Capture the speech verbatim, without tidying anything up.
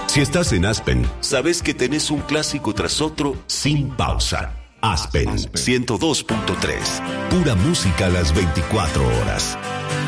Si estás en Aspen, sabes que tenés un clásico tras otro sin pausa. Aspen ciento dos punto tres. Pura música a las veinticuatro horas.